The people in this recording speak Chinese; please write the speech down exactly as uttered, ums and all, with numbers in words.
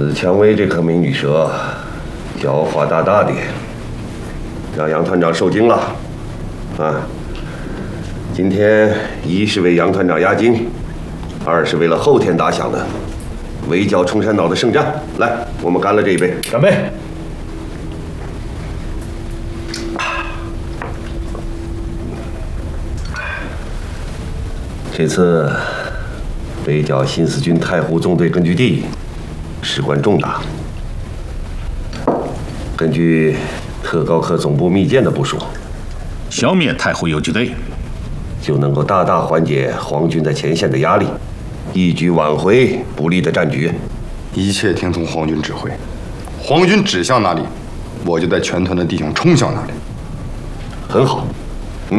紫蔷薇这颗美女蛇，狡猾大大的，让杨团长受惊了。啊，今天一是为杨团长压惊，二是为了后天打响的围剿冲山岛的圣战。来，我们干了这一杯， 干杯！ 这次围剿新四军太湖纵队根据地事关重大。根据特高科总部密件的部署， 消灭太湖游击队， 就能够大大缓解皇军在前线的压力，一举挽回不利的战局。 一切听从皇军指挥，皇军指向哪里，我就带全团的弟兄冲向哪里。 很好。